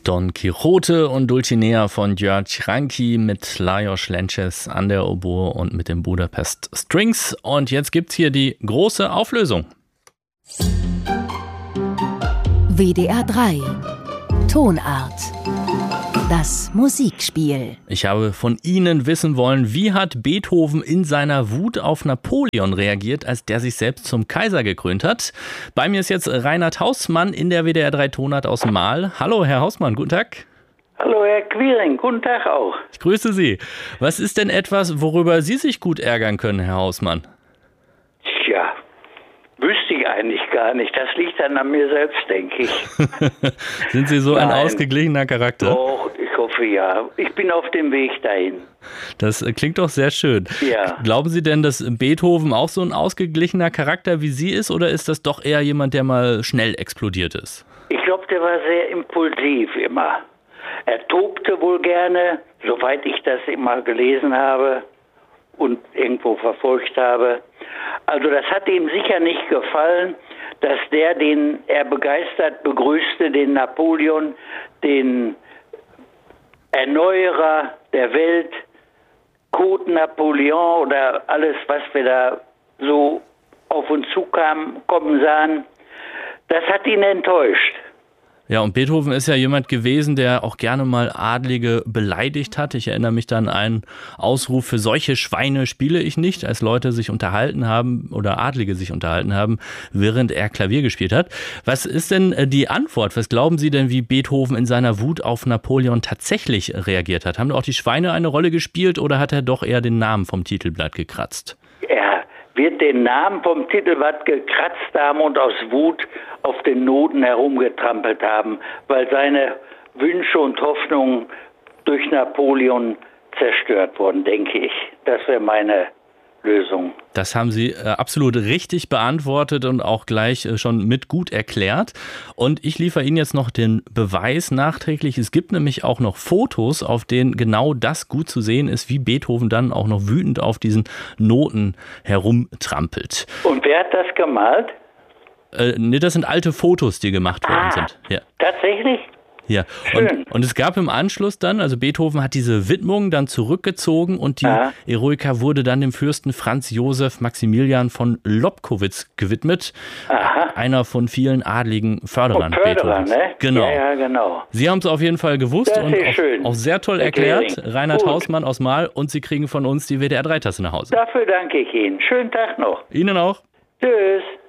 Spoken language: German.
Don Quixote und Dulcinea von György Ránki mit Lajos Lences an der Oboe und mit den Budapest Strings. Und jetzt gibt's hier die große Auflösung. WDR 3 Tonart. Das Musikspiel. Ich habe von Ihnen wissen wollen, wie hat Beethoven in seiner Wut auf Napoleon reagiert, als der sich selbst zum Kaiser gekrönt hat? Bei mir ist jetzt Reinhard Hausmann in der WDR 3 Tonart aus Marl. Hallo, Herr Hausmann, guten Tag. Hallo, Herr Quiring, guten Tag auch. Ich grüße Sie. Was ist denn etwas, worüber Sie sich gut ärgern können, Herr Hausmann? Tja, wüsste ich eigentlich gar nicht. Das liegt dann an mir selbst, denke ich. Sind Sie so ein ausgeglichener Charakter? Doch, ich hoffe ja. Ich bin auf dem Weg dahin. Das klingt doch sehr schön. Ja. Glauben Sie denn, dass Beethoven auch so ein ausgeglichener Charakter wie Sie ist, oder ist das doch eher jemand, der mal schnell explodiert ist? Ich glaube, der war sehr impulsiv immer. Er tobte wohl gerne, soweit ich das immer gelesen habe und irgendwo verfolgt habe. Also das hat ihm sicher nicht gefallen, dass der, den er begeistert begrüßte, den Napoleon, den Erneuerer der Welt, Code Napoleon oder alles, was wir da so auf uns zukommen sahen, das hat ihn enttäuscht. Ja, und Beethoven ist ja jemand gewesen, der auch gerne mal Adlige beleidigt hat. Ich erinnere mich dann an einen Ausruf: für solche Schweine spiele ich nicht, als Leute sich unterhalten haben oder Adlige sich unterhalten haben, während er Klavier gespielt hat. Was ist denn die Antwort? Was glauben Sie denn, wie Beethoven in seiner Wut auf Napoleon tatsächlich reagiert hat? Haben auch die Schweine eine Rolle gespielt oder hat er doch eher den Namen vom Titelblatt gekratzt? Er wird den Namen vom Titelblatt gekratzt haben und aus Wut auf den Noten herumgetrampelt haben, weil seine Wünsche und Hoffnungen durch Napoleon zerstört wurden, denke ich. Das wäre meine Lösung. Das haben Sie absolut richtig beantwortet und auch gleich schon mit gut erklärt. Und ich liefere Ihnen jetzt noch den Beweis nachträglich. Es gibt nämlich auch noch Fotos, auf denen genau das gut zu sehen ist, wie Beethoven dann auch noch wütend auf diesen Noten herumtrampelt. Und wer hat das gemalt? Nee, das sind alte Fotos, die gemacht worden sind. Ja. Tatsächlich? Ja, und es gab im Anschluss dann, also Beethoven hat diese Widmung dann zurückgezogen und die Eroica wurde dann dem Fürsten Franz Josef Maximilian von Lobkowitz gewidmet. Einer von vielen adligen Förderern Beethovens. Ne? Genau. Ja, genau. Sie haben es auf jeden Fall gewusst und auch sehr toll erklärt. Reinhard Gut. Hausmann aus Marl, und Sie kriegen von uns die WDR 3-Tasse nach Hause. Dafür danke ich Ihnen. Schönen Tag noch. Ihnen auch. Tschüss.